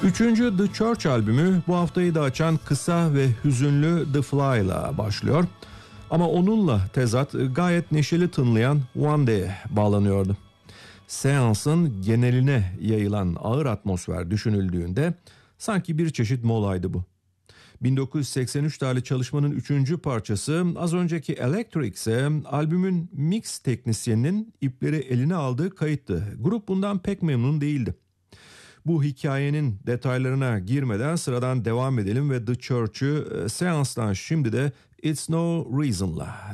Üçüncü The Church albümü bu haftayı da açan kısa ve hüzünlü The Fly'la başlıyor. Ama onunla tezat gayet neşeli tınlayan One Day'e bağlanıyordu. Seansın geneline yayılan ağır atmosfer düşünüldüğünde sanki bir çeşit molaydı bu. 1983 tarihli çalışmanın üçüncü parçası, az önceki Electric ise albümün mix teknisyeninin ipleri eline aldığı kayıttı. Grup bundan pek memnun değildi. Bu hikayenin detaylarına girmeden sıradan devam edelim ve The Church'ü Seans'tan şimdi de It's No Reason'la